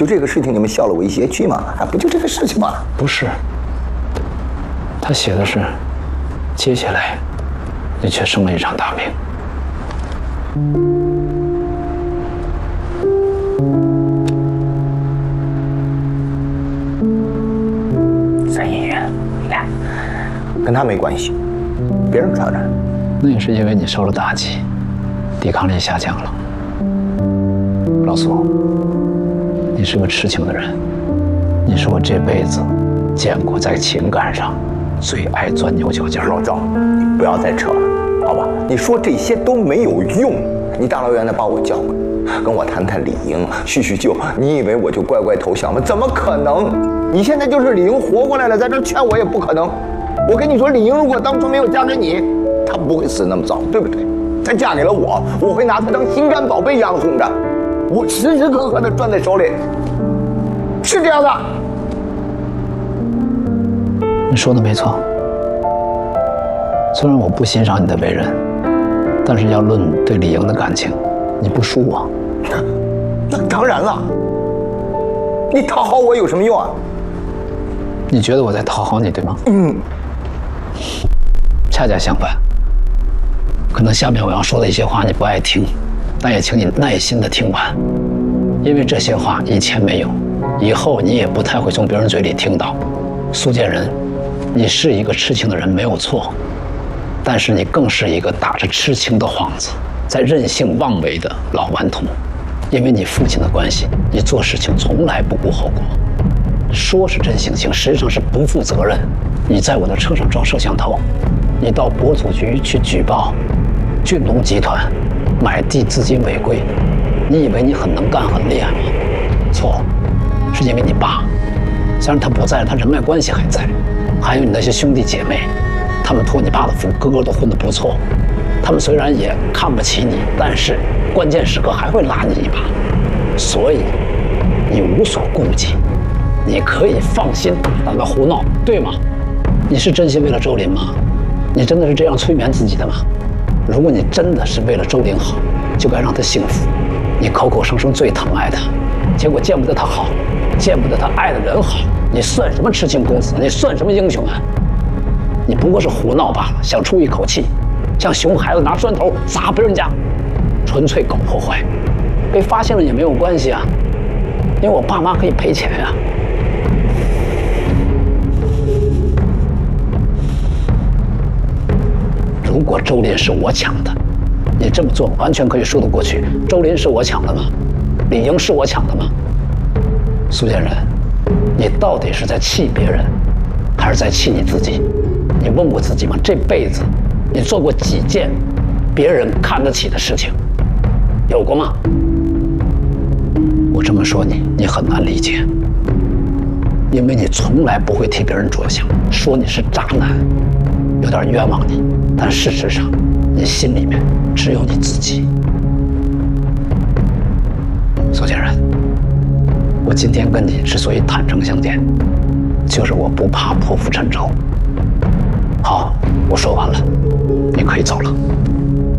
就这个事情你们笑了我一学期嘛？啊，不就这个事情吗？ 不是，他写的是，接下来，你却生了一场大病。 3亿元，来，跟他没关系，别人传的。 那也是因为你受了打击，抵抗力下降了。老苏，你是个痴情的人，你是我这辈子见过在情感上最爱钻牛角尖。 老赵，你不要再扯了，好吧？你说这些都没有用，你大老远的把我叫过来，跟我谈谈李莹，叙叙旧，你以为我就乖乖投降吗？怎么可能？你现在就是李莹活过来了，在这劝我也不可能。我跟你说，李莹如果当初没有嫁给你，她不会死那么早，对不对？她嫁给了我，我会拿她当心肝宝贝一样哄着，我时时刻刻的攥在手里，是这样的。 你说的没错，虽然我不欣赏你的为人，但是要论对李莹的感情，你不输我。 那当然了，你讨好我有什么用啊？ 你觉得我在讨好你，对吗？恰恰相反，可能下面我要说的一些话你不爱听，但也请你耐心的听完，因为这些话以前没有，以后你也不太会从别人嘴里听到。苏建仁，你是一个痴情的人没有错，但是你更是一个打着痴情的幌子，在任性妄为的老顽童。因为你父亲的关系，你做事情从来不顾后果，说是真性情，实际上是不负责任。你在我的车上装摄像头，你到国土局去举报俊龙集团买地资金违规，你以为你很能干很厉害吗？错，是因为你爸，虽然他不在了，他人脉关系还在，还有你那些兄弟姐妹，他们托你爸的福，个个都混得不错。他们虽然也看不起你，但是关键时刻还会拉你一把，所以你无所顾忌，你可以放心大胆的胡闹，对吗？你是真心为了周林吗？你真的是这样催眠自己的吗？如果你真的是为了周林好，就该让他幸福。你口口声声最疼爱他，结果见不得他好，见不得他爱的人好，你算什么痴情公子？你算什么英雄啊？你不过是胡闹罢了，想出一口气，像熊孩子拿砖头砸别人家，纯粹搞破坏。被发现了也没有关系啊，因为我爸妈可以赔钱呀。如果周林是我抢的，你这么做完全可以说得过去。周林是我抢的吗？李莹是我抢的吗？苏建仁，你到底是在气别人，还是在气你自己？你问过自己吗？这辈子你做过几件别人看得起的事情？有过吗？我这么说你很难理解，因为你从来不会替别人着想，说你是渣男，有点冤枉你，但事实上你心里面只有你自己。苏建仁，我今天跟你之所以坦诚相见，就是我不怕破釜沉舟。好，我说完了，你可以走了。